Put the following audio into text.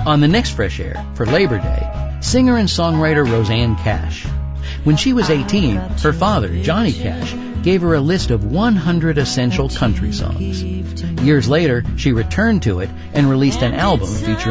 On the next Fresh Air, for Labor Day, singer and songwriter Rosanne Cash. When she was 18, her father, Johnny Cash, gave her a list of 100 essential country songs. Years later, she returned to it and released an album featuring